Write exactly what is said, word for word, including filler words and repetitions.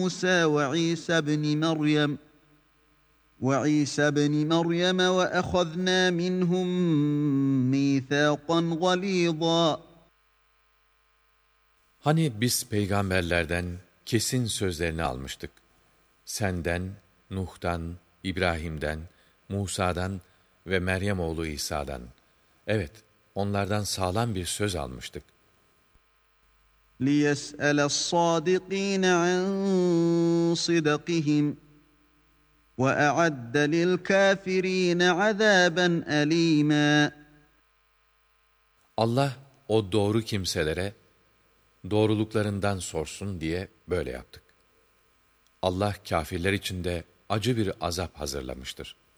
موسى وعيسى ابن مريم وعيسى ابن مريم وأخذنا منهم ميثاقا غليظا. Hani biz peygamberlerden kesin sözlerini almıştık. Senden, Nuh'tan, İbrahim'den, Musa'dan ve Meryem oğlu İsa'dan. Evet, onlardan sağlam bir söz almıştık. لِيَسْأَلَ الصَّادِقِينَ عَنْ صِدَقِهِمْ وَأَعَدَّ لِلْكَافِرِينَ عَذَابًا أَلِيمًا. Allah o doğru kimselere doğruluklarından sorsun diye böyle yaptık. Allah kâfirler için de acı bir azap hazırlamıştır.